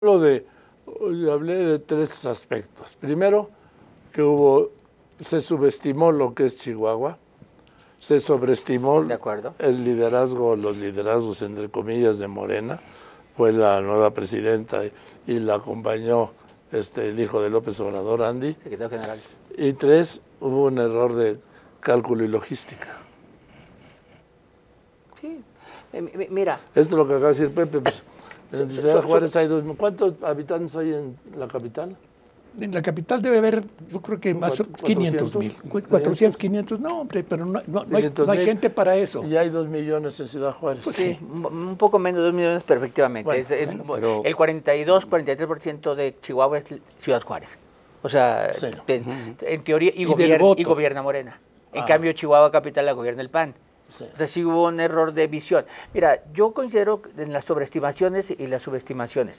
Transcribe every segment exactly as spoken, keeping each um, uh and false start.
Lo de, hablé de tres aspectos. Primero, que hubo, se subestimó lo que es Chihuahua, se sobreestimó de acuerdo. el liderazgo, los liderazgos entre comillas de Morena. Fue la nueva presidenta y, y la acompañó este, el hijo de López Obrador, Andy. Secretario General. Y tres, hubo un error de cálculo y logística. Sí, eh, mira. Esto es lo que acaba de decir Pepe. Pues, en Ciudad Juárez hay dos. ¿Cuántos habitantes hay en la capital? En la capital debe haber, yo creo que más quinientos mil. cuatrocientos, quinientos, no, hombre, pero no, no, no, hay, no hay gente para eso. Y hay dos millones en Ciudad Juárez. Pues sí, sí, un poco menos de dos millones, pero efectivamente. Bueno, es, bueno, pero... El cuarenta y dos, cuarenta y tres por ciento de Chihuahua es Ciudad Juárez. O sea, sí. en, en teoría, y, y, gobierna, y gobierna Morena. En ah. cambio, Chihuahua capital la gobierna el P A N. Sí. O sea, sí hubo un error de visión. Mira, yo considero en las sobreestimaciones y las subestimaciones.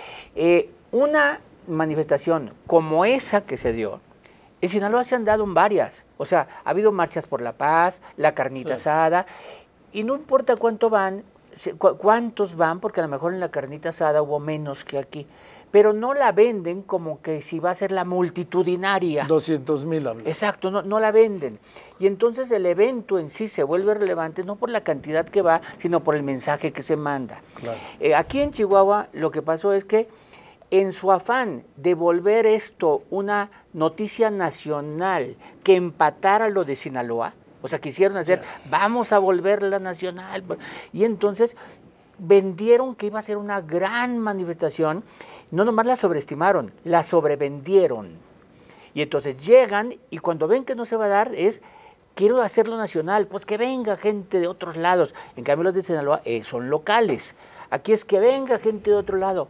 Eh, una manifestación como esa que se dio, en Sinaloa se han dado varias. O sea, ha habido marchas por la paz, la carnita sí. asada, y no importa cuánto van, cu cuántos van, porque a lo mejor en la carnita asada hubo menos que aquí, pero no la venden como que si va a ser la multitudinaria. doscientos mil hablan. Exacto, no, no la venden. Y entonces el evento en sí se vuelve relevante, no por la cantidad que va, sino por el mensaje que se manda. Claro. Eh, aquí en Chihuahua lo que pasó es que en su afán de volver esto una noticia nacional que empatara lo de Sinaloa, o sea, quisieron hacer, yeah. vamos a volverla nacional, y entonces vendieron que iba a ser una gran manifestación. No nomás la sobreestimaron, la sobrevendieron. Y entonces llegan y cuando ven que no se va a dar es, quiero hacerlo nacional, pues que venga gente de otros lados. En cambio los de Sinaloa eh, son locales. Aquí es que venga gente de otro lado.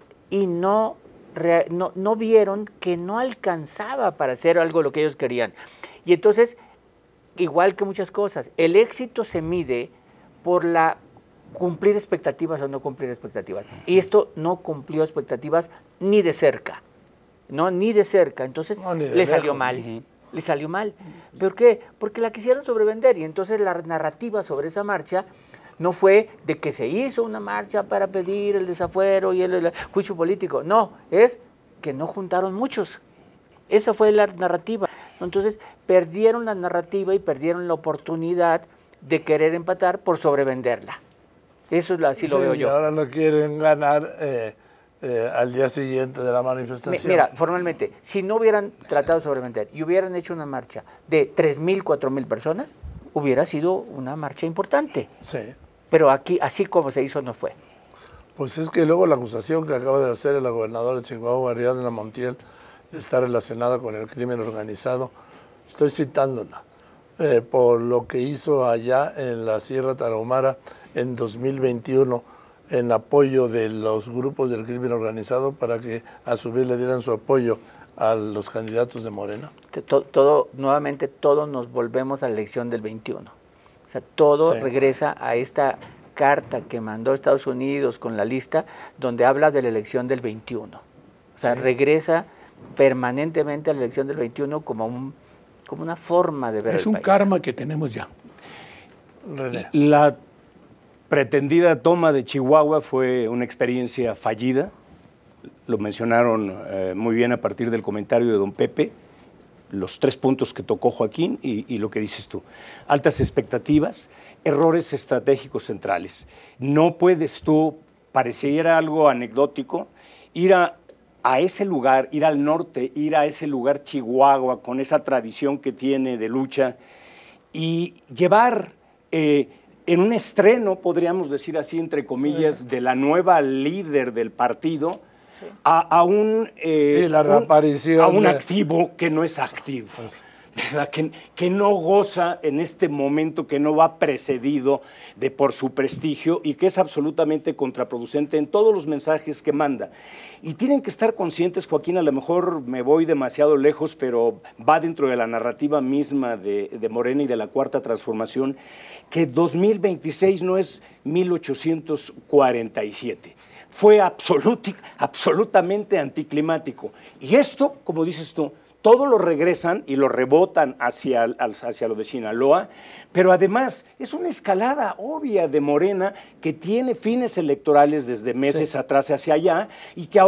Y no, re, no, no vieron que no alcanzaba para hacer algo lo que ellos querían. Y entonces, igual que muchas cosas, el éxito se mide por la cumplir expectativas o no cumplir expectativas. Y esto no cumplió expectativas ni de cerca, no, ni de cerca. Entonces no, de le salió mal, uh-huh. le salió mal. ¿Por qué? Porque la quisieron sobrevender y entonces la narrativa sobre esa marcha no fue de que se hizo una marcha para pedir el desafuero y el, el juicio político. No, es que no juntaron muchos. Esa fue la narrativa. Entonces perdieron la narrativa y perdieron la oportunidad de querer empatar por sobrevenderla. Eso es así sí, lo veo yo. Y ahora no quieren ganar eh, eh, al día siguiente de la manifestación. Mira, formalmente, si no hubieran tratado de sobrevender y hubieran hecho una marcha de tres mil, cuatro mil personas, hubiera sido una marcha importante. Sí. Pero aquí, así como se hizo, no fue. Pues es que luego la acusación que acaba de hacer la gobernadora de Chihuahua, Ariadna Montiel, está relacionada con el crimen organizado. Estoy citándola. Eh, por lo que hizo allá en la Sierra Tarahumara en dos mil veintiuno en apoyo de los grupos del crimen organizado para que a su vez le dieran su apoyo a los candidatos de Morena. Todo, todo nuevamente todos nos volvemos a la elección del veintiuno. O sea, todo sí. regresa a esta carta que mandó Estados Unidos con la lista donde habla de la elección del veintiuno. O sea, sí. regresa permanentemente a la elección del veintiuno como un como una forma de ver es el un país. Karma que tenemos ya. René. La pretendida toma de Chihuahua fue una experiencia fallida, lo mencionaron eh, muy bien a partir del comentario de don Pepe, los tres puntos que tocó Joaquín y, y lo que dices tú. Altas expectativas, errores estratégicos centrales. No puedes tú, pareciera algo anecdótico, ir a a ese lugar, ir al norte, ir a ese lugar Chihuahua, con esa tradición que tiene de lucha, y llevar eh, en un estreno, podríamos decir así, entre comillas, sí. de la nueva líder del partido, sí. a, a, un, eh, la reaparición un, a un de... activo que no es activo. Pues. Que, que no goza en este momento, que no va precedido de por su prestigio y que es absolutamente contraproducente en todos los mensajes que manda. Y tienen que estar conscientes, Joaquín, a lo mejor me voy demasiado lejos, pero va dentro de la narrativa misma de, de Morena y de la Cuarta Transformación, que dos mil veintiséis no es mil ochocientos cuarenta y siete. Fue absoluti, absolutamente anticlimático. Y esto, como dices tú, todo lo regresan y lo rebotan hacia, hacia lo de Sinaloa, pero además es una escalada obvia de Morena que tiene fines electorales desde meses sí. atrás hacia allá y que